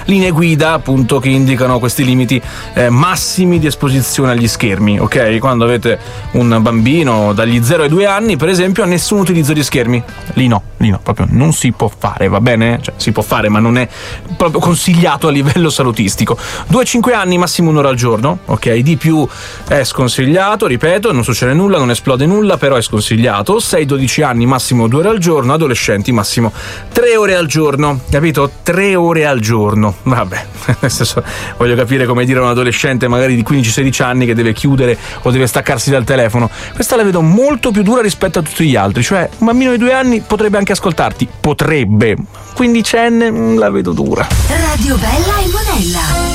linee guida appunto che indicano questi limiti massimi di esposizione agli schermi, ok? Quando avete un bambino dagli 0 ai 2 anni, per esempio, nessun utilizzo di schermi. Lì no, proprio non si può fare, va bene? Cioè, si può fare, ma non è proprio consigliato a livello salutistico. 2-5 anni, massimo 1 ora al giorno, ok? Di più è sconsigliato, ripeto, non succede nulla, non esplode nulla, però è sconsigliato. 6-12 anni, massimo 2 ore al giorno. Adolescenti, massimo 3 ore al giorno, capito? 3 ore al giorno, vabbè, nel senso, voglio capire come dire a un adolescente magari di 15-16 anni che deve chiudere o deve staccarsi dal telefono. Questa la vedo molto più dura rispetto a tutti gli altri, cioè un bambino di 2 anni potrebbe anche ascoltarti, potrebbe, quindicenne la vedo dura. Radio Bella e Monella.